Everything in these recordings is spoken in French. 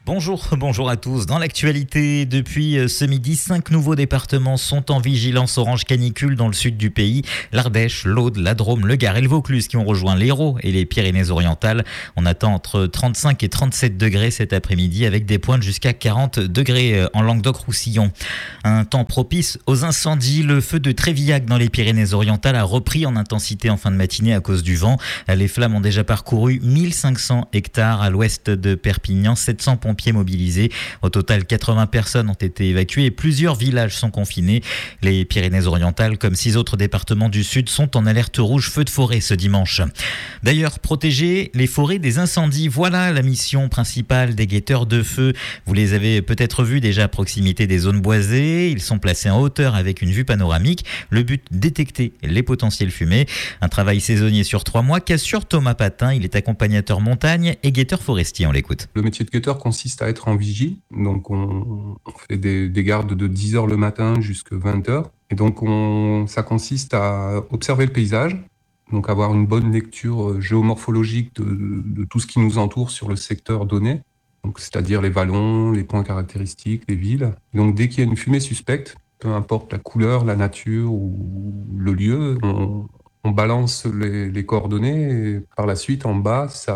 Bonjour à tous. Dans l'actualité, depuis ce midi, 5 nouveaux départements sont en vigilance orange canicule dans le sud du pays. L'Ardèche, l'Aude, la Drôme, le Gard et le Vaucluse qui ont rejoint l'Hérault et les Pyrénées-Orientales. On attend entre 35 et 37 degrés cet après-midi avec des pointes jusqu'à 40 degrés en Languedoc-Roussillon. Un temps propice aux incendies. Le feu de Trévillac dans les Pyrénées-Orientales a repris en intensité en fin de matinée à cause du vent. Les flammes ont déjà parcouru 1500 hectares à l'ouest de Perpignan, 700 pompiers mobilisés. Au total, 80 personnes ont été évacuées et plusieurs villages sont confinés. Les Pyrénées-Orientales, comme 6 autres départements du sud, sont en alerte rouge feu de forêt ce dimanche. D'ailleurs, protéger les forêts des incendies, voilà la mission principale des guetteurs de feu. Vous les avez peut-être vus déjà à proximité des zones boisées. Ils sont placés en hauteur avec une vue panoramique. Le but, détecter les potentielles fumées. Un travail saisonnier sur 3 mois qu'assure Thomas Patin. Il est accompagnateur montagne et guetteur forestier. On l'écoute. Le métier de guetteur consiste à être en vigie. Donc, on fait des gardes de 10h le matin jusqu'à 20h. Et donc, ça consiste à observer le paysage, donc avoir une bonne lecture géomorphologique de tout ce qui nous entoure sur le secteur donné. Donc, c'est-à-dire les vallons, les points caractéristiques, les villes. Donc, dès qu'il y a une fumée suspecte, peu importe la couleur, la nature ou le lieu, on balance les coordonnées et par la suite, en bas, ça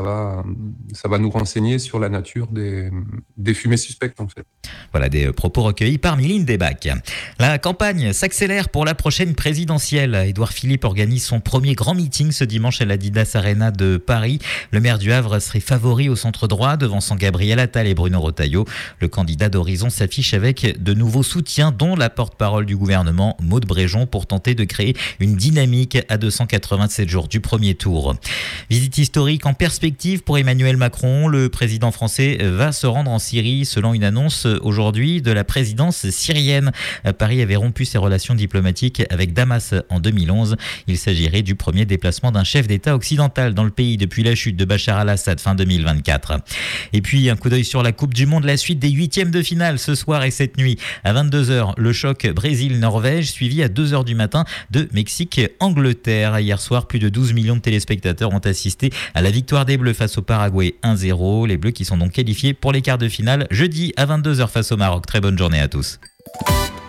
va nous renseigner sur la nature des fumées suspectes, en fait. Voilà des propos recueillis par Mylène Debac. La campagne s'accélère pour la prochaine présidentielle. Édouard Philippe organise son premier grand meeting ce dimanche à l'Adidas Arena de Paris. Le maire du Havre serait favori au centre droit, devançant Gabriel Attal et Bruno Retailleau. Le candidat d'Horizon s'affiche avec de nouveaux soutiens, dont la porte-parole du gouvernement, Maud Bréjon, pour tenter de créer une dynamique à 287 jours du premier tour. Visite historique en perspective pour Emmanuel Macron. Le président français va se rendre en Syrie selon une annonce aujourd'hui de la présidence syrienne. Paris avait rompu ses relations diplomatiques avec Damas en 2011. Il s'agirait du premier déplacement d'un chef d'État occidental dans le pays depuis la chute de Bachar al-Assad fin 2024. Et puis un coup d'œil sur la Coupe du Monde, la suite des 8e de finale ce soir et cette nuit. À 22h, le choc Brésil-Norvège suivi à 2h du matin de Mexique-Angleterre. Hier soir, plus de 12 millions de téléspectateurs ont assisté à la victoire des Bleus face au Paraguay 1-0. Les Bleus qui sont donc qualifiés pour les quarts de finale jeudi à 22h face au Maroc. Très bonne journée à tous.